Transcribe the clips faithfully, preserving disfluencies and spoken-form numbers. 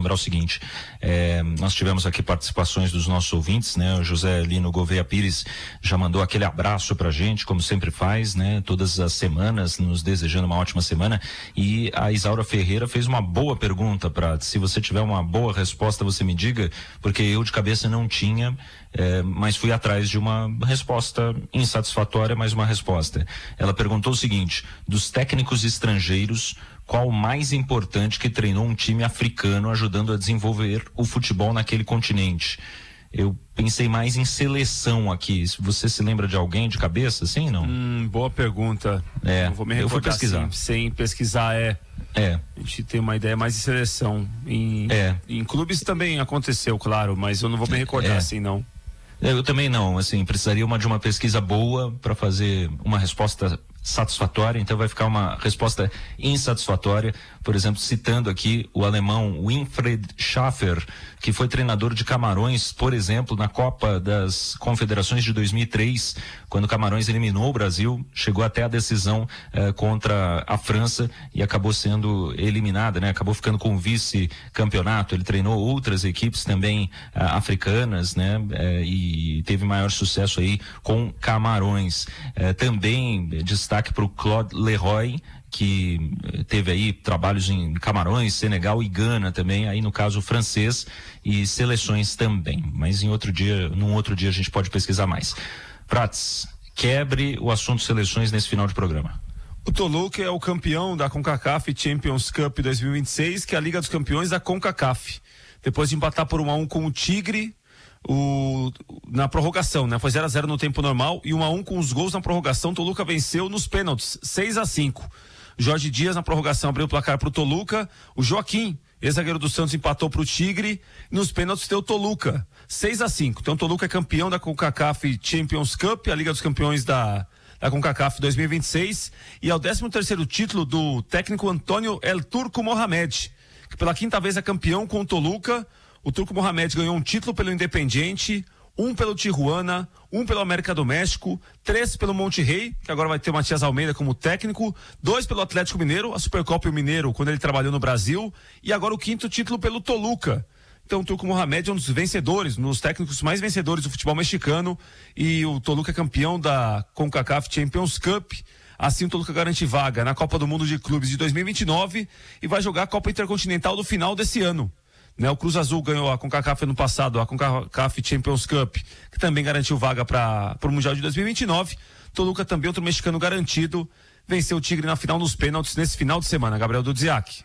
lembrar o seguinte, é, nós tivemos aqui participações dos nossos ouvintes, né? O José Lino Gouveia Pires já mandou aquele abraço pra gente, como sempre faz, né? Todas as semanas, nos desejando uma ótima semana. E a Isaura Ferreira fez uma boa pergunta, Prats. Se você tiver uma boa resposta, você me diga, porque eu de cabeça não tinha, é, mas fui atrás de uma resposta insatisfatória, mas uma resposta. Ela perguntou o seguinte: dos técnicos estrangeiros, qual o mais importante que treinou um time africano ajudando a desenvolver o futebol naquele continente? Eu pensei mais em seleção aqui. Você se lembra de alguém de cabeça, sim, não? Hum, boa pergunta. É, não vou me eu fui pesquisar. Assim, sem pesquisar, é. É. A gente tem uma ideia mais de seleção. Em, é. em clubes também aconteceu, claro, mas eu não vou me recordar é. assim, não. Eu também não, assim, precisaria uma, de uma pesquisa boa para fazer uma resposta satisfatória, então vai ficar uma resposta insatisfatória. Por exemplo, citando aqui o alemão Winfried Schaffer, que foi treinador de Camarões, por exemplo, na Copa das Confederações de dois mil e três, quando Camarões eliminou o Brasil, chegou até a decisão eh, contra a França e acabou sendo eliminada, né? Acabou ficando com o vice-campeonato. Ele treinou outras equipes também ah, africanas, né? Eh, e teve maior sucesso aí com Camarões. Eh, também destaque para o Claude Leroy, que teve aí trabalhos em Camarões, Senegal e Gana também, aí no caso francês, e seleções também, mas em outro dia, num outro dia a gente pode pesquisar mais. Prats, quebre o assunto seleções nesse final de programa. O Toluca é o campeão da CONCACAF Champions Cup dois mil e vinte e seis, que é a Liga dos Campeões da CONCACAF. Depois de empatar por um a um com o Tigre, O, na prorrogação, né? Foi zero a zero no tempo normal e um a um com os gols na prorrogação. Toluca venceu nos pênaltis, seis a cinco. Jorge Dias na prorrogação abriu o placar pro Toluca. O Joaquim, ex-zagueiro do Santos, empatou pro Tigre. Nos pênaltis deu Toluca, seis a cinco. Então Toluca é campeão da CONCACAF Champions Cup, a Liga dos Campeões da, da CONCACAF dois mil e vinte e seis, e é o décimo terceiro título do técnico Antônio El Turco Mohamed, que pela quinta vez é campeão com o Toluca. O Turco Mohamed ganhou um título pelo Independiente, um pelo Tijuana, um pelo América do México, três pelo Monte Rey, que agora vai ter o Matias Almeida como técnico, dois pelo Atlético Mineiro, a Supercopa e o Mineiro, quando ele trabalhou no Brasil, e agora o quinto título pelo Toluca. Então o Turco Mohamed é um dos vencedores, um dos técnicos mais vencedores do futebol mexicano, e o Toluca é campeão da CONCACAF Champions Cup. Assim o Toluca garante vaga na Copa do Mundo de Clubes de dois mil e vinte e nove e vai jogar a Copa Intercontinental do final desse ano. Né, o Cruz Azul ganhou a CONCACAF no passado, a CONCACAF Champions Cup, que também garantiu vaga para o Mundial de dois mil e vinte e nove. Toluca também, outro mexicano garantido, venceu o Tigre na final nos pênaltis nesse final de semana. Gabriel Dudziak.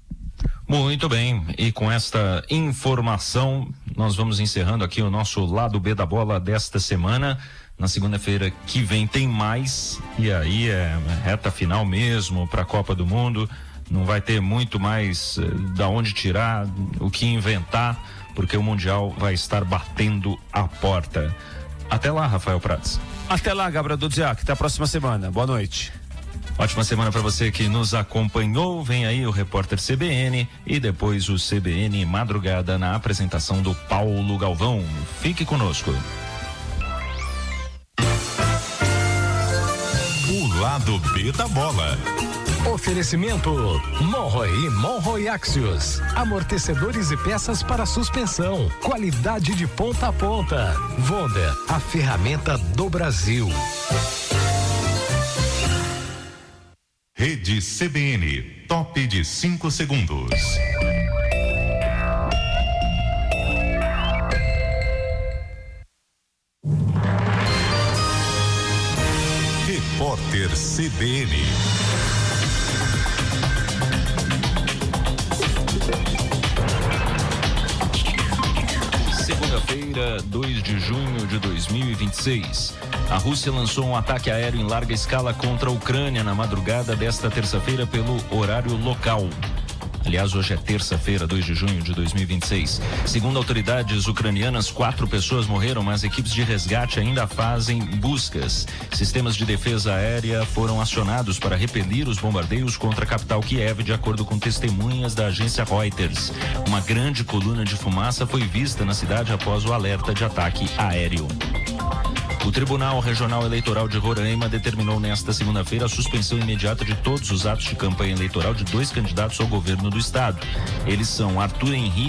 Muito bem, e com esta informação nós vamos encerrando aqui o nosso lado B da bola desta semana. Na segunda-feira que vem tem mais, e aí é reta final mesmo para a Copa do Mundo. Não vai ter muito mais uh, da onde tirar, o que inventar, porque o Mundial vai estar batendo a porta. Até lá, Rafael Prats. Até lá, Gabriel Dudziak. Até a próxima semana. Boa noite. Ótima semana para você que nos acompanhou. Vem aí o repórter C B N e depois o C B N Madrugada na apresentação do Paulo Galvão. Fique conosco. O lado B da bola. Oferecimento Monroe e Monroe Axios, amortecedores e peças para suspensão, qualidade de ponta a ponta. Wonder, a ferramenta do Brasil. Rede C B N, top de cinco segundos. Repórter C B N. Segunda-feira, dois de junho de dois mil e vinte e seis. A Rússia lançou um ataque aéreo em larga escala contra a Ucrânia na madrugada desta terça-feira pelo horário local. Aliás, hoje é terça-feira, dois de junho de dois mil e vinte e seis. Segundo autoridades ucranianas, quatro pessoas morreram, mas equipes de resgate ainda fazem buscas. Sistemas de defesa aérea foram acionados para repelir os bombardeios contra a capital Kiev, de acordo com testemunhas da agência Reuters. Uma grande coluna de fumaça foi vista na cidade após o alerta de ataque aéreo. O Tribunal Regional Eleitoral de Roraima determinou nesta segunda-feira a suspensão imediata de todos os atos de campanha eleitoral de dois candidatos ao governo do estado. Eles são Arthur Henrique